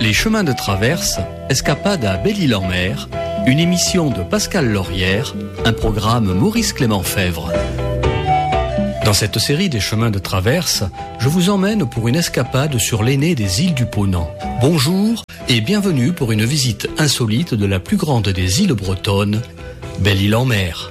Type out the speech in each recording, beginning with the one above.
Les chemins de traverse, escapade à Belle-Île-en-Mer, une émission de Pascal Laurière, un programme Maurice Clément Fèvre. Dans cette série des chemins de traverse, je vous emmène pour une escapade sur l'aînée des îles du Ponant. Bonjour et bienvenue pour une visite insolite de la plus grande des îles bretonnes, Belle-Île-en-Mer.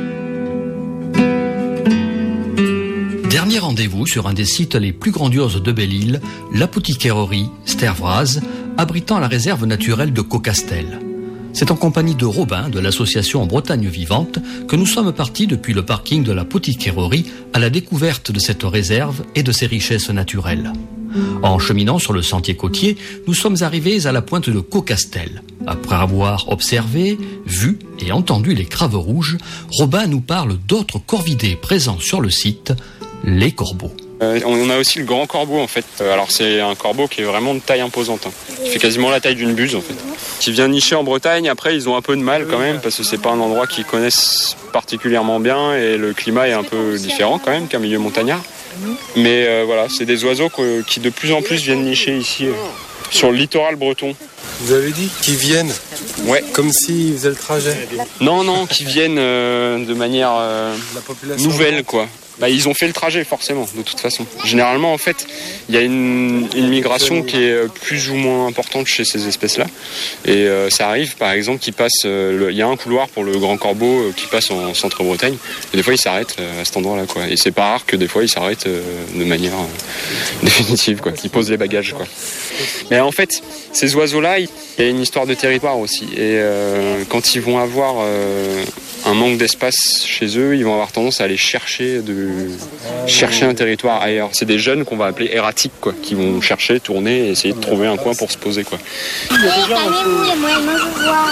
Dernier rendez-vous sur un des sites les plus grandioses de Belle-Île, l'apothicairerie Stervraz, abritant la réserve naturelle de Cocastel. C'est en compagnie de Robin de l'association Bretagne Vivante que nous sommes partis depuis le parking de l'apothicairerie à la découverte de cette réserve et de ses richesses naturelles. En cheminant sur le sentier côtier, nous sommes arrivés à la pointe de Cocastel. Après avoir observé, vu et entendu les craves rouges, Robin nous parle d'autres corvidés présents sur le site, les corbeaux. On a aussi le grand corbeau en fait. Alors c'est un corbeau qui est vraiment de taille imposante. Il fait quasiment la taille d'une buse en fait. Qui vient nicher en Bretagne. Après ils ont un peu de mal quand même parce que c'est pas un endroit qu'ils connaissent particulièrement bien et le climat est un peu différent quand même qu'un milieu montagnard. Mais voilà, c'est des oiseaux qui de plus en plus viennent nicher ici sur le littoral breton. Vous avez dit qu'ils viennent? Ouais. Comme s'ils faisaient le trajet? Non, qui viennent de manière nouvelle quoi. Bah, ils ont fait le trajet forcément, de toute façon. Généralement, en fait, il y a une migration qui est plus ou moins importante chez ces espèces-là. Et ça arrive, par exemple, qu'ils passent. Il y a un couloir pour le grand corbeau qui passe en centre-Bretagne. Et des fois, il s'arrête à cet endroit-là, quoi. Et c'est pas rare que des fois, il s'arrête de manière définitive, quoi. Qu'ils posent les bagages, quoi. Mais en fait, ces oiseaux-là, il y a une histoire de territoire aussi. Et quand ils vont avoir un manque d'espace chez eux, ils vont avoir tendance à aller chercher un territoire ailleurs. C'est des jeunes qu'on va appeler erratiques, quoi, qui vont chercher, tourner et essayer de trouver un coin pour se poser, quoi. Calmez-vous, moi je vous vois.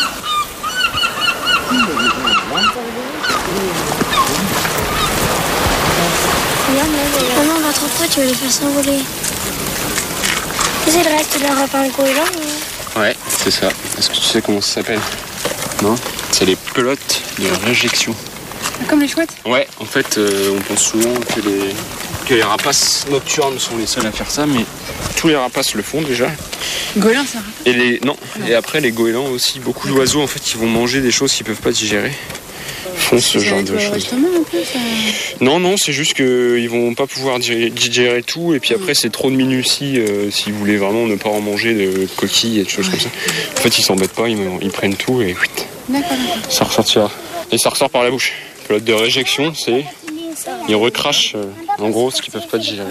Maman, va trop près, tu vas les faire s'envoler. C'est le reste de leur lapin goéland. Ouais, c'est ça. Est-ce que tu sais comment ça s'appelle? Non? C'est les pelotes de réjection. Comme les chouettes? Ouais, en fait, on pense souvent que les rapaces nocturnes sont les seuls à faire ça, mais tous les rapaces le font déjà. Goéland, ça? Et après, les goélands aussi. Beaucoup d'oiseaux, en fait, qui vont manger des choses qu'ils peuvent pas digérer. Font ce genre de choses. Non, c'est juste qu'ils vont pas pouvoir digérer tout, et puis après, c'est trop de minutie si vous voulez vraiment ne pas en manger de coquilles et de choses comme ça. En fait, ils s'embêtent pas, ils prennent tout et ça ressortira. Et ça ressort par la bouche. Pelote de réjection, c'est ils recrachent en gros ce qu'ils peuvent pas digérer.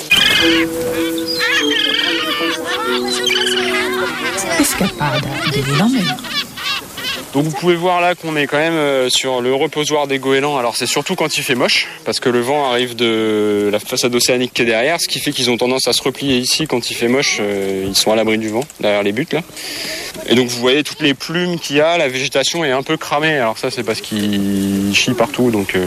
Escapade de Belle-Île-en-Mer. Donc vous pouvez voir là qu'on est quand même sur le reposoir des goélands. Alors c'est surtout quand il fait moche, parce que le vent arrive de la façade océanique qui est derrière, ce qui fait qu'ils ont tendance à se replier ici. Quand il fait moche, ils sont à l'abri du vent, derrière les buttes là. Et donc vous voyez toutes les plumes qu'il y a, la végétation est un peu cramée. Alors ça c'est parce qu'ils chient partout, donc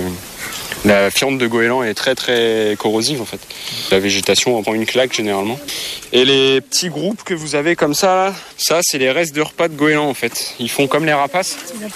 la fiente de goéland est très très corrosive en fait. La végétation en prend une claque généralement. Et les petits groupes que vous avez comme ça c'est les restes de repas de goéland en fait. Ils font comme les rapaces.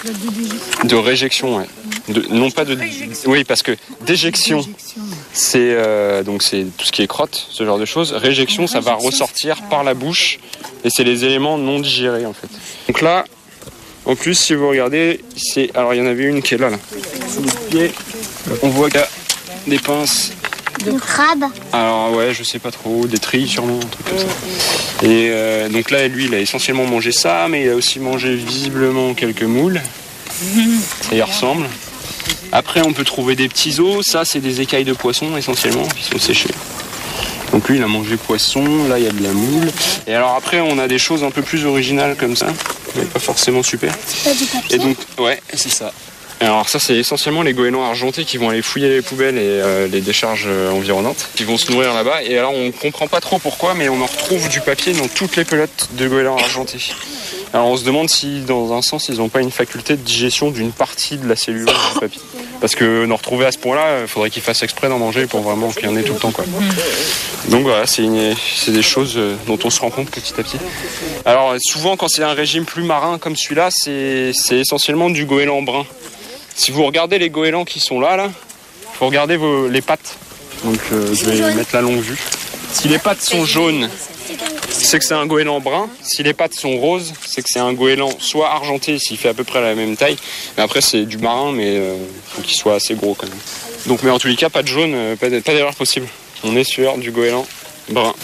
De réjection, ouais. Non pas de. Oui, parce que déjection, c'est tout ce qui est crotte, ce genre de choses. Réjection, ça va ressortir par la bouche et c'est les éléments non digérés en fait. Donc là, en plus, si vous regardez, alors il y en avait une qui est là. Sous le pied, on voit qu'il y a des pinces. De crabe. Alors ouais, je sais pas trop, des trilles sûrement, un truc comme ça. Et donc là, lui, il a essentiellement mangé ça, mais il a aussi mangé visiblement quelques moules. Ça y ressemble. Après, on peut trouver des petits os. Ça, c'est des écailles de poisson essentiellement qui sont séchées. Donc lui, il a mangé poisson. Là, il y a de la moule. Et alors après, on a des choses un peu plus originales comme ça, mais pas forcément super. C'est pas du papier. Et donc, ouais, c'est ça. Alors ça, c'est essentiellement les goélands argentés qui vont aller fouiller les poubelles et les décharges environnantes, qui vont se nourrir là-bas. Et alors, on comprend pas trop pourquoi, mais on en retrouve du papier dans toutes les pelotes de goélands argentés. Alors on se demande si, dans un sens, ils n'ont pas une faculté de digestion d'une partie de la cellulose du papier. Parce que d'en retrouver à ce point-là, il faudrait qu'ils fassent exprès d'en manger pour vraiment qu'il y en ait tout le temps, quoi. Donc voilà, c'est des choses dont on se rend compte petit à petit. Alors souvent, quand c'est un régime plus marin comme celui-là, c'est essentiellement du goéland brun. Si vous regardez les goélands qui sont là, il faut regarder les pattes. Donc je vais mettre la longue vue. Si les pattes sont jaunes, c'est que c'est un goéland brun. Si les pattes sont roses, c'est que c'est un goéland soit argenté s'il fait à peu près la même taille. Mais après c'est du marin, mais faut qu'il soit assez gros quand même. Donc mais en tous les cas pas de jaune, pas d'erreur possible. On est sur du goéland brun.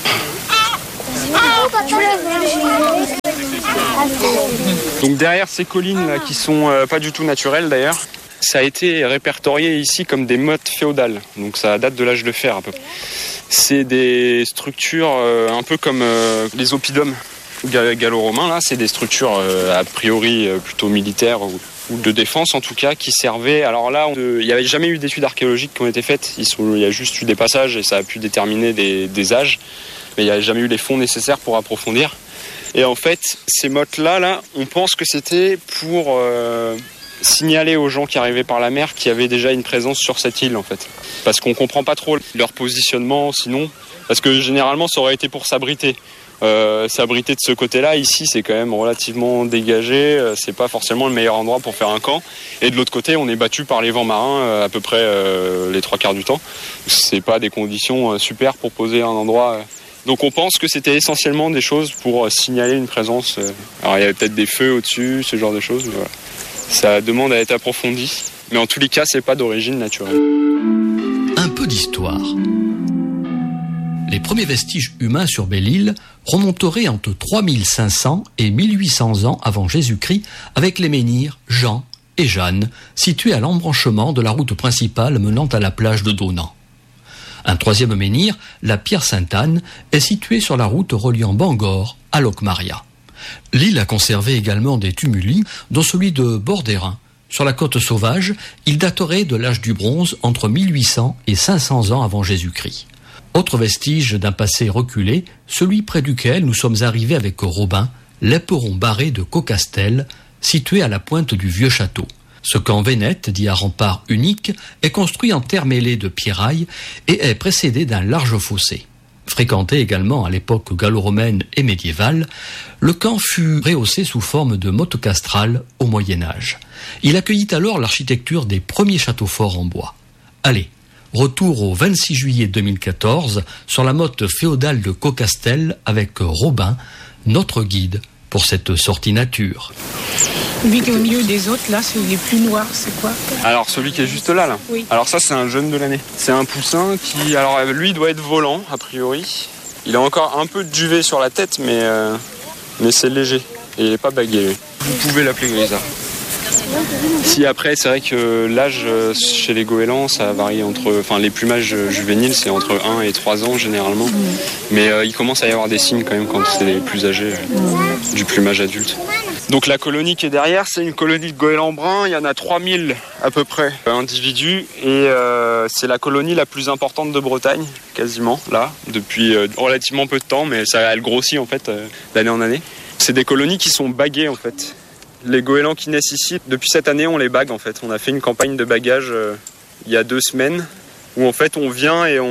Donc derrière ces collines là qui sont pas du tout naturelles d'ailleurs, ça a été répertorié ici comme des mottes féodales. Donc ça date de l'âge de fer un peu. C'est des structures un peu comme les oppidums gallo-romains là, c'est des structures a priori plutôt militaires ou de défense en tout cas, qui servaient. Alors là, il n'y avait jamais eu d'études archéologiques qui ont été faites. Il y a juste eu des passages et ça a pu déterminer des âges. Mais il n'y a jamais eu les fonds nécessaires pour approfondir. Et en fait, ces mottes-là, on pense que c'était pour signaler aux gens qui arrivaient par la mer qu'il y avait déjà une présence sur cette île, en fait. Parce qu'on ne comprend pas trop leur positionnement, sinon. Parce que généralement, ça aurait été pour s'abriter. S'abriter de ce côté-là, ici, c'est quand même relativement dégagé. C'est pas forcément le meilleur endroit pour faire un camp. Et de l'autre côté, on est battu par les vents marins à peu près les 3/4 du temps. C'est pas des conditions super pour poser un endroit... Donc on pense que c'était essentiellement des choses pour signaler une présence. Alors il y avait peut-être des feux au-dessus, ce genre de choses. Mais voilà. Ça demande à être approfondi. Mais en tous les cas, c'est pas d'origine naturelle. Un peu d'histoire. Les premiers vestiges humains sur Belle-Île remonteraient entre 3500 et 1800 ans avant Jésus-Christ avec les menhirs Jean et Jeanne, situés à l'embranchement de la route principale menant à la plage de Donant. Un troisième menhir, la Pierre Sainte-Anne, est situé sur la route reliant Bangor à Locmaria. L'île a conservé également des tumuli, dont celui de Bordérin. Sur la côte sauvage, il daterait de l'âge du bronze entre 1800 et 500 ans avant Jésus-Christ. Autre vestige d'un passé reculé, celui près duquel nous sommes arrivés avec Robin, l'éperon barré de Cocastel, situé à la pointe du vieux château. Ce camp vénète, dit à rempart unique, est construit en terre mêlée de pierrailles et est précédé d'un large fossé. Fréquenté également à l'époque gallo-romaine et médiévale, le camp fut rehaussé sous forme de motte castrale au Moyen-Âge. Il accueillit alors l'architecture des premiers châteaux forts en bois. Allez, retour au 26 juillet 2014 sur la motte féodale de Cocastel avec Robin, notre guide pour cette sortie nature. Lui qui est au milieu des autres, là, il est plus noir, c'est quoi? Alors celui qui est juste là. Oui. Alors ça, c'est un jeune de l'année. C'est un poussin qui, alors lui, doit être volant, a priori. Il a encore un peu de duvet sur la tête, mais c'est léger. Et il n'est pas bagué, lui. Vous pouvez l'appeler Grisard. Si après, c'est vrai que l'âge chez les goélands, ça varie les plumages juvéniles, c'est entre 1 et 3 ans généralement. Mais il commence à y avoir des signes quand même quand c'est les plus âgés du plumage adulte. Donc la colonie qui est derrière, c'est une colonie de goélands bruns. Il y en a 3000 à peu près individus. Et c'est la colonie la plus importante de Bretagne, quasiment, là, depuis relativement peu de temps. Mais elle grossit en fait d'année en année. C'est des colonies qui sont baguées en fait. Les goélands qui naissent ici, depuis cette année, on les bague en fait. On a fait une campagne de bagage il y a 2 semaines où en fait on vient et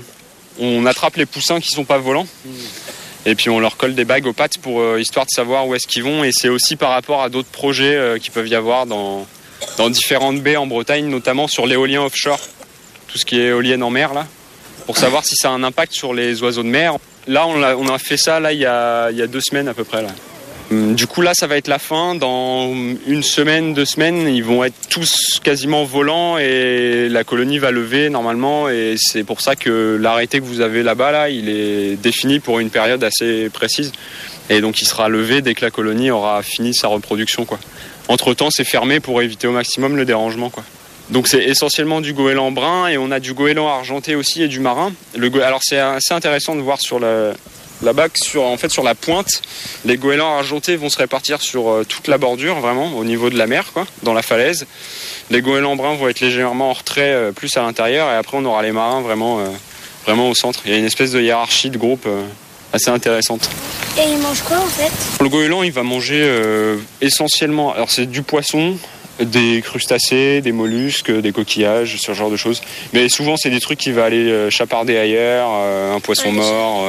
on attrape les poussins qui sont pas volants. Et puis on leur colle des bagues aux pattes pour histoire de savoir où est-ce qu'ils vont. Et c'est aussi par rapport à d'autres projets qui peuvent y avoir dans différentes baies en Bretagne, notamment sur l'éolien offshore, tout ce qui est éolienne en mer là, pour savoir si ça a un impact sur les oiseaux de mer. Là on a fait ça là il y a 2 semaines à peu près là. Du coup là ça va être la fin. Dans 1 semaine, 2 semaines, ils vont être tous quasiment volants et la colonie va lever normalement. Et c'est pour ça que l'arrêté que vous avez là-bas là, il est défini pour une période assez précise. Et donc il sera levé dès que la colonie aura fini sa reproduction quoi. Entre-temps c'est fermé pour éviter au maximum le dérangement quoi. Donc c'est essentiellement du goéland brun et on a du goéland argenté aussi et du marin. Alors c'est assez intéressant de voir sur là-bas, sur la pointe, les goélands argentés vont se répartir sur toute la bordure, vraiment, au niveau de la mer, quoi, dans la falaise. Les goélands bruns vont être légèrement en retrait, plus à l'intérieur, et après on aura les marins vraiment au centre. Il y a une espèce de hiérarchie de groupe assez intéressante. Et il mange quoi en fait? Le goéland, il va manger essentiellement, alors c'est du poisson, des crustacés, des mollusques, des coquillages, ce genre de choses. Mais souvent, c'est des trucs qui va aller chaparder ailleurs, un poisson mort,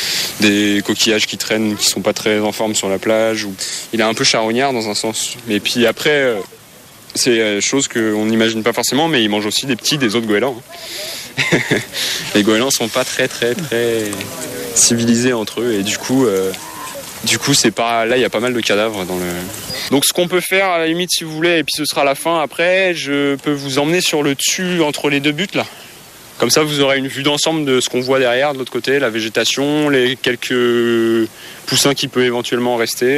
des coquillages qui traînent, qui sont pas très en forme sur la plage. Il est un peu charognard dans un sens. Et puis après, c'est chose qu'on n'imagine pas forcément, mais il mange aussi des autres goélands. Les goélands sont pas très civilisés entre eux. Et du coup c'est pas là, il y a pas mal de cadavres dans le. Donc ce qu'on peut faire à la limite, si vous voulez, et puis ce sera la fin après, je peux vous emmener sur le dessus entre les deux buttes là. Comme ça, vous aurez une vue d'ensemble de ce qu'on voit derrière, de l'autre côté, la végétation, les quelques poussins qui peuvent éventuellement rester.